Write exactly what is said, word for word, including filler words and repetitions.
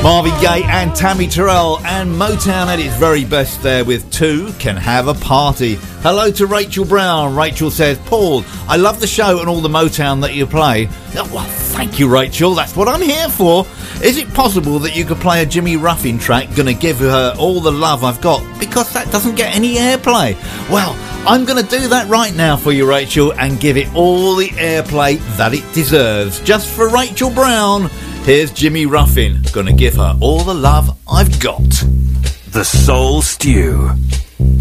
Marvin Gaye and Tammy Terrell, and Motown at its very best there with Two Can Have a Party. Hello to Rachel Brown. Rachel says, Paul, I love the show and all the Motown that you play. Oh, well, thank you, Rachel. That's what I'm here for. Is it possible that you could play a Jimmy Ruffin track, Gonna Give Her All the Love I've Got, because that doesn't get any airplay? Well, I'm going to do that right now for you, Rachel, and give it all the airplay that it deserves. Just for Rachel Brown, here's Jimmy Ruffin, Gonna Give Her All the Love I've Got. The Soul Stew.